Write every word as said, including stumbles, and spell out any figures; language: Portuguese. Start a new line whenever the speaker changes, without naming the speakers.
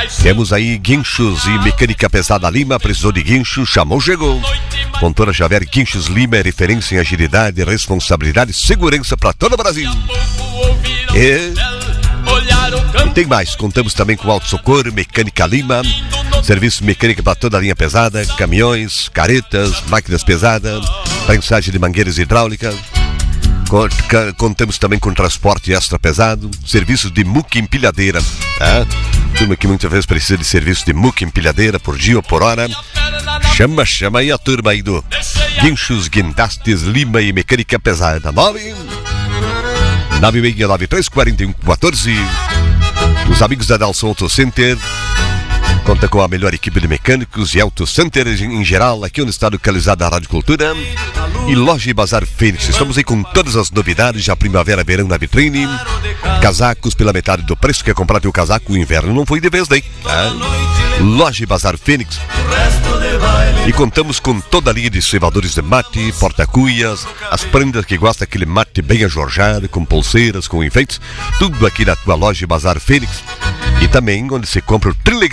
Temos aí guinchos e mecânica pesada Lima. Precisou de guincho, chamou, chegou. Contora Xavier Guinchos Lima é referência em agilidade, responsabilidade e segurança para todo o Brasil. E... e tem mais, contamos também com Auto Socorro, Mecânica Lima, serviço mecânico para toda a linha pesada, caminhões, caretas, máquinas pesadas, prensagem de mangueiras hidráulicas. Contamos também com transporte extra pesado, serviços de muque empilhadeira, tá? Turma que muitas vezes precisa de serviço de muque empilhadeira por dia ou por hora. Chama, chama aí a turma aí do Guinchos, Guindastes, Lima e Mecânica Pesada. Nove nove seis nove três quatro um um quatro. Os amigos da Dalson Auto Center conta com a melhor equipe de mecânicos e Auto Center em geral, aqui onde está localizada a Rádio Cultura. E Loja e Bazar Fênix, estamos aí com todas as novidades, já primavera, verão na vitrine. Casacos pela metade do preço, quer comprar teu casaco, o inverno não foi de vez daí, tá? Loja e Bazar Fênix. E contamos com toda a linha de cevadores de mate, porta-cuias, as prendas que gostam daquele mate bem ajorjado, com pulseiras, com enfeites, tudo aqui na tua Loja e Bazar Fênix. E também onde se compra o trilegal